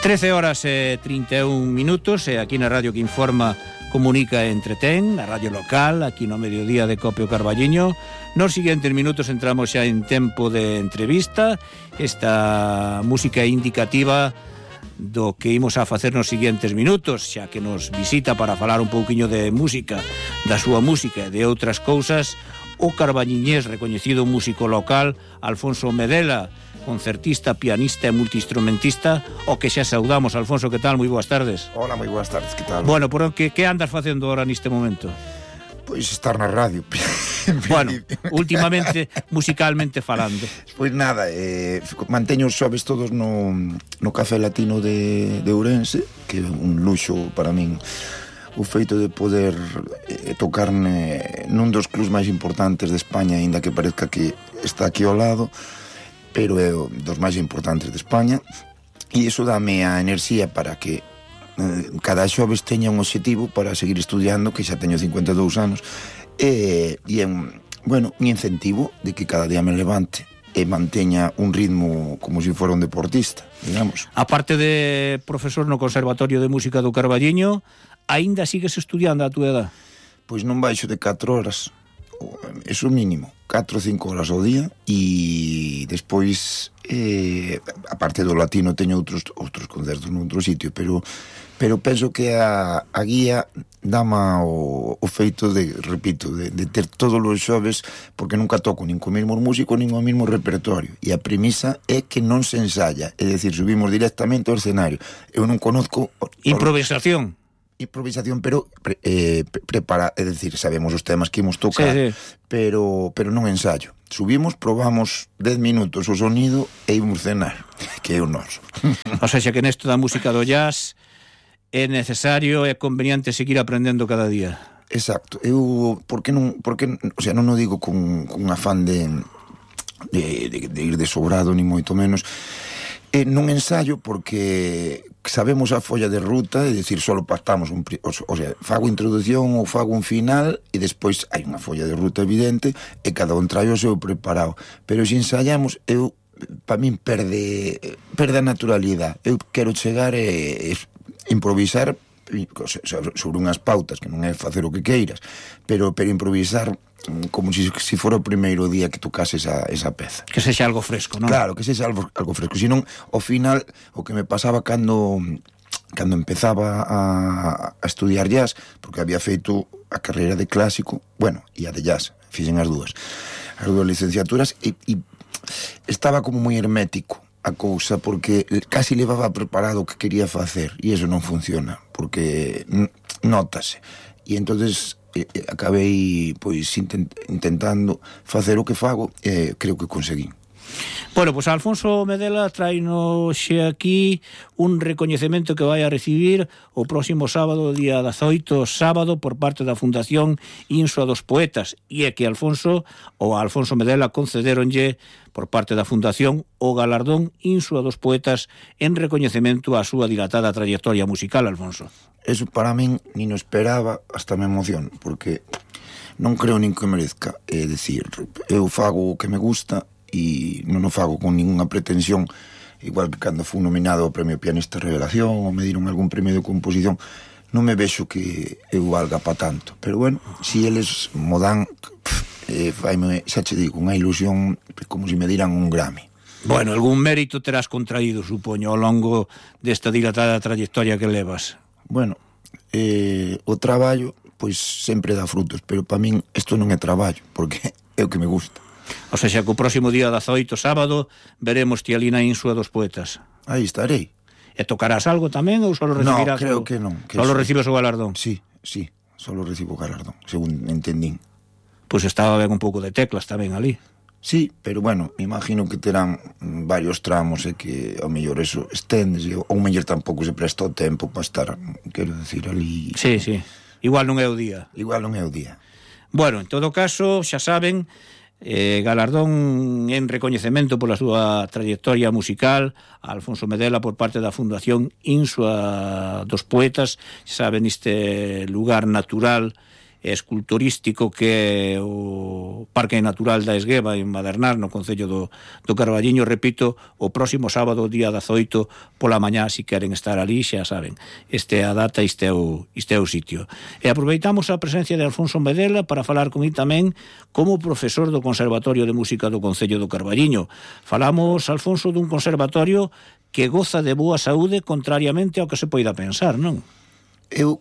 13 horas e 31 minutos e aquí na radio que informa, comunica e entretén, na radio local, aquí no mediodía de Copio Carballiño. Nos seguintes minutos entramos xa en tempo de entrevista, esta música indicativa do que imos a facer nos seguintes minutos, xa que nos visita para falar un pouquiño de música, da súa música e de outras cousas, o carballiñés recoñecido músico local Alfonso Medela, concertista, pianista e multiinstrumentista, o que xa saudamos. Alfonso, que tal? Moi boas tardes. Hola, moi boas tardes, que tal? Bueno, por que andas facendo ahora neste momento? Pois estar na radio. Bueno, últimamente, musicalmente falando. Pois nada, manteño os xoves todos no Café Latino de Ourense, que é un luxo para min o feito de poder tocar nun dos clubs máis importantes de España, aínda que parezca que está aquí ao lado, pero é dos máis importantes de España, e iso dame a enerxía para que cada xoves teña un objetivo para seguir estudiando, que xa teño 52 anos, e é un incentivo de que cada día me levante e manteña un ritmo como se fora un deportista, digamos. A parte de profesor no Conservatorio de Música do Carballiño, aínda sigues estudiando a túa edad? Pois non baixo de 4 horas, eso mínimo, 4 ou 5 horas ao día, e despois a parte do latino teño outros concertos noutro sitio, pero penso que a guía dama o feito de, repito, de ter todos os xoves, porque nunca toco nin co mesmo músico nin o mesmo repertorio, e a premisa é que non se ensaya, é dicir, subimos directamente ao escenario. Eu non conozco improvisación, pero prepara, é dicir, sabemos os temas que imos tocar, sí. pero non ensayo. Subimos, probamos 10 minutos o sonido e imos cenar, que é o noso. O sea, que nesto da música do jazz é necesario, é conveniente seguir aprendendo cada día. Exacto. Eu, o sea, non o digo con afán de ir de sobrado, ni moito menos. Non ensayo porque sabemos a folla de ruta, é dicir, solo pactamos o sea, fago introdución ou fago un final e despois hai unha folla de ruta evidente e cada un trae o seu preparado, pero se ensayamos, para min perde a naturalidade. Eu quero chegar e improvisar sobre unhas pautas, que non é facer o que queiras, pero improvisar como se fora o primeiro día que tocases esa peza. Que sexa algo fresco, non? Claro, que sexa algo fresco. Senón, ao final, o que me pasaba cando empezaba a estudiar jazz, porque había feito a carreira de clásico, bueno, e a de jazz, fixen as dúas licenciaturas, e estaba como moi hermético a cousa, porque casi levaba preparado o que quería facer, e iso non funciona, porque notase. E entonces acabei pois intentando facer o que fago, e creo que conseguí. Bueno, pois Alfonso Medela traino xe aquí un recoñecemento que vai a recibir o próximo sábado, día 18, sábado, por parte da Fundación Insua dos Poetas, e é que Alfonso Medela concederonlle por parte da Fundación o galardón Insua dos Poetas en recoñecemento á súa dilatada trayectoria musical, Alfonso. Eso para min nin o esperaba, hasta me emoción, porque non creo nin que merezca, é dicir, eu fago o que me gusta e non o fago con ninguna pretensión, igual que cando fui nominado ao Premio Pianista Revelación ou me dieron algún premio de composición, non me vexo que eu valga pa tanto, pero bueno, si eles mo dan, faime, xa che digo, unha ilusión como se me dieran un Grammy. Bueno, algún mérito terás contraído, supoño, ao longo desta dilatada trayectoria que levas. Bueno, o traballo pois sempre dá frutos, pero para min isto non é traballo, porque é o que me gusta. O sea, que o próximo día 18, sábado, veremos ti ali na Insua dos Poetas. Aí estarei. E tocarás algo tamén ou só recibirás? No, creo que non. Só recibes o galardón? Sí, só recibo o galardón, según entendín. Pois estaba ben un pouco de teclas tamén ali. Sí, pero bueno, me imagino que terán varios tramos e que ao mellor eso estendes, ou ao mellor tampouco se presta o tempo para estar, quero decir, ali. Sí, igual non é o día. Bueno, en todo caso, xa saben, galardón en recoñecemento pola súa trayectoria musical a Alfonso Medela por parte da Fundación Insua dos Poetas, xa saben, este lugar natural esculturístico que é o Parque Natural da Esgueva en Madernás, no concello do Carballiño. Repito, o próximo sábado, día 18 pola mañá, se queren estar ali, xa saben, este é a data, este é o sitio. E aproveitamos a presencia de Alfonso Medela para falar con ele tamén como profesor do Conservatorio de Música do concello do Carballiño. Falamos, Alfonso, dun conservatorio que goza de boa saúde, contrariamente ao que se poida pensar, non? Eu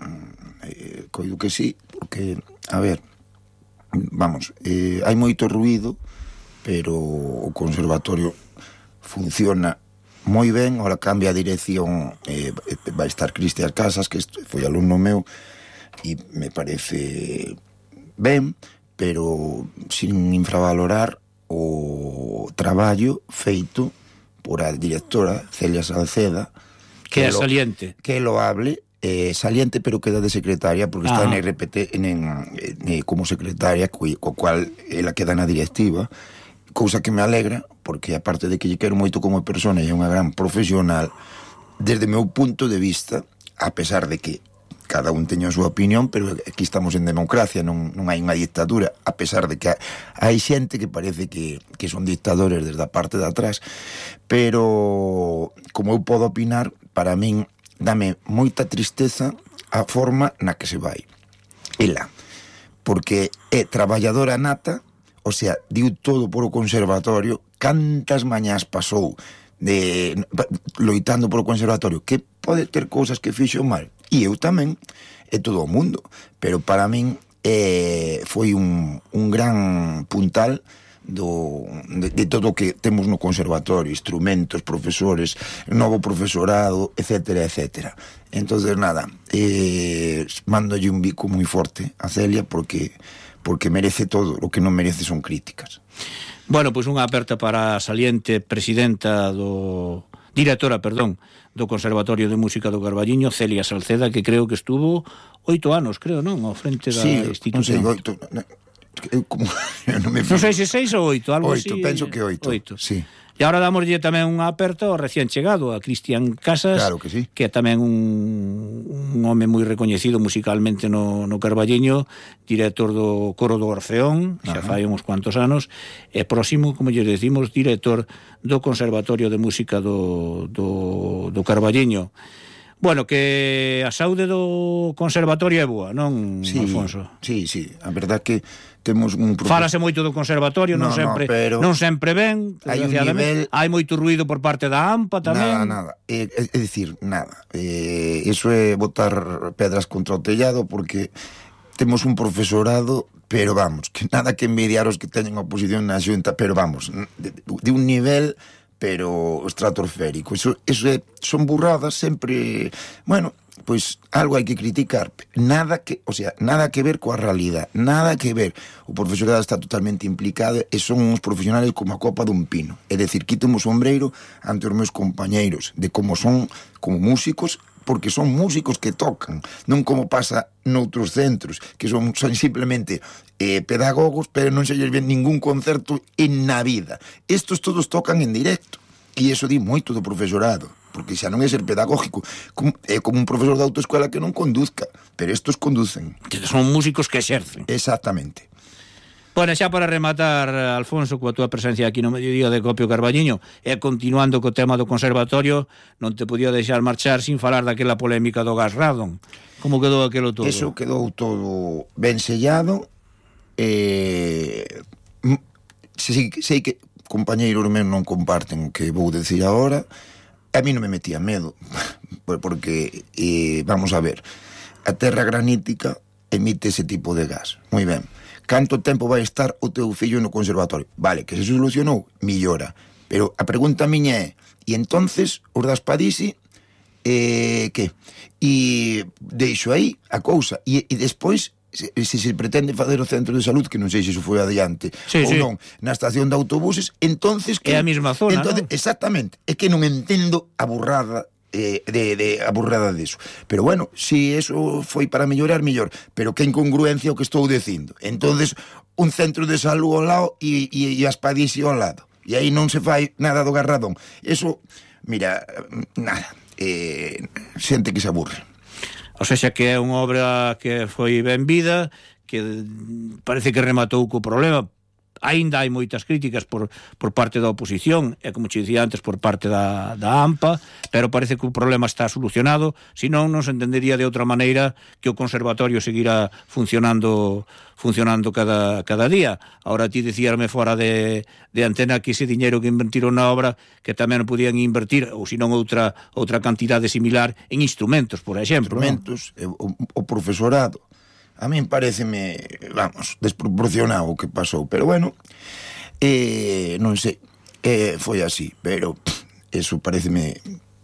coido que sí, porque, a ver, vamos, hai moito ruído, pero o conservatorio funciona moi ben. Ahora cambia a dirección, vai estar Cristian Casas, que foi alumno meu, e me parece ben, pero sin infravalorar o traballo feito por a directora Celia Salceda, que é saliente, que é loable, saliente, pero queda de secretaria porque está en RPT como secretaria, co cual ela queda na directiva, cousa que me alegra, porque aparte de que lle quero moito como persona e é unha gran profesional, desde o meu punto de vista, a pesar de que cada un teña a súa opinión, pero aquí estamos en democracia, non hai unha dictadura, a pesar de que hai xente que parece que son dictadores desde a parte de atrás, pero como eu podo opinar, para min dame moita tristeza a forma na que se vai ela, porque é traballadora nata, o sea, diu todo por o conservatorio, cantas mañás pasou loitando por o conservatorio, que pode ter cousas que fixo mal, e eu tamén, é todo o mundo, pero para min foi un gran puntal de todo o que temos no conservatorio, instrumentos, profesores, novo profesorado, etcétera, etcétera. Entonces, nada, mándolle un bico moi forte a Celia porque merece todo, o que non merece son críticas. Bueno, pois unha aperta para a saliente directora do Conservatorio de Música do Carballiño, Celia Salceda, que creo que estuvo 8 anos, creo, non? Ao frente da institución. Non sei se 6 ou 8, algo 8, así. Penso que 8, sí. E agora damoslle tamén unha aperta ao recién chegado, a Cristian Casas, claro que sí, que é tamén un home moi recoñecido musicalmente no Carballiño, director do Coro do Orfeón, xa fai uns cuantos anos, e próximo, como lle decimos, director do Conservatorio de Música do Carballiño. Bueno, que a saúde do conservatorio é boa, non, sí, Alfonso? Sí, a verdad que temos un Fálase moito do conservatorio, non sempre ben, hai un nivel, hai moito ruído por parte da AMPA tamén. Nada, é dicir, nada. Iso é botar pedras contra o tellado, porque temos un profesorado, pero vamos, que nada que envidiar os que teñen oposición na Xunta, pero vamos, de un nivel pero estratosférico. Eso son burradas sempre, bueno, pois algo hai que criticar, nada que ver coa realidade, nada que ver. O profesorado está totalmente implicado e son uns profesionales como a copa dun pino. É dicir, quito o sombreiro ante os meus compañeiros de como son como músicos, porque son músicos que tocan, non como pasa noutros centros, que son simplemente pedagogos, pero non se lles ven ningún concerto en na vida. Estos todos tocan en directo, e iso di moito do profesorado, porque xa non é ser pedagógico, é como un profesor de autoescola que non conduzca, pero estos conducen. Son músicos que exercen. Exactamente. Bueno, xa para rematar, Alfonso, coa túa presencia aquí no mediodía de Copio Carballiño, e continuando co tema do conservatorio, non te podía deixar marchar sin falar daquela polémica do gas radon. Como quedou aquilo todo? Eso quedou todo ben sellado. Sei que compañeiros meus non comparten o que vou decir agora. A mí non me metía medo, porque, vamos a ver, a terra granítica emite ese tipo de gas. Moi ben. Canto tempo vai estar o teu fillo no conservatorio? Vale, que se solucionou, millora. Pero a pregunta miña é, e entonces os das Padisi, que? E deixo aí a cousa. E despois, se pretende fazer o centro de salud, que non sei se iso foi adiante ou non, na estación de autobuses, entonces que é a mesma zona, entonces, non? Exactamente, é que non entendo a burrada a burrada deso. Pero bueno, si eso foi para mellorar, mellor, pero que incongruencia o que estou dicindo. Entonces, un centro de salud ao lado e as Padisi ao lado, e aí non se fai nada do garradón. Eso, mira, nada, xente que se aburre. O sea que é unha obra que foi ben vida, que parece que rematou co problema. Aínda hai moitas críticas por parte da oposición e, como che dicía antes, por parte da AMPA, pero parece que o problema está solucionado, senón non se entendería de outra maneira que o conservatorio seguirá funcionando cada día. Ahora ti dicíame fora de antena que ese diñeiro que invertiron na obra que tamén podían invertir, ou senón outra cantidade similar en instrumentos, por exemplo. Instrumentos, ¿no? O profesorado. A min pareceme, vamos, desproporcionado o que pasou, pero bueno, non sei, foi así, pero eso pareceme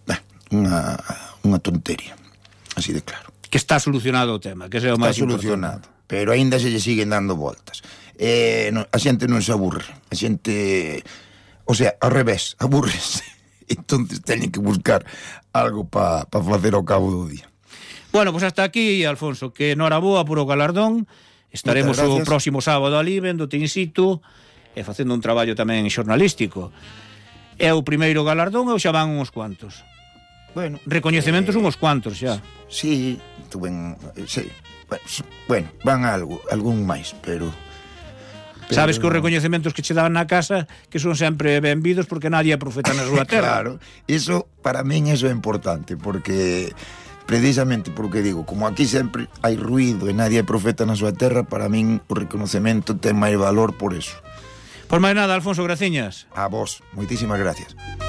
unha tontería, así de claro. Que está solucionado o tema, que é o máis importante. Está solucionado, pero aínda se lle siguen dando voltas. A xente non se aburre, a xente, o sea, ao revés, aburrese, entonces teñen que buscar algo para facer ao cabo do día. Bueno, pues hasta aquí, Alfonso, que noraboa por o galardón. Estaremos o próximo sábado ali vendote in situ e facendo un traballo tamén xornalístico. É o primeiro galardón ou xa van uns cuantos? Bueno, recoñecementos uns cuantos xa. Sí, sí. Bueno, van algún máis, pero sabes que os recoñecementos que che daban na casa que son sempre benvidos porque nadie é profeta na súa terra. Claro, iso para min é importante, porque precisamente porque digo, como aquí sempre hai ruído e nadie é profeta na súa terra, para min o reconocemento ten máis valor por eso. Por máis nada, Alfonso, graciñas. A vos, moitísimas gracias.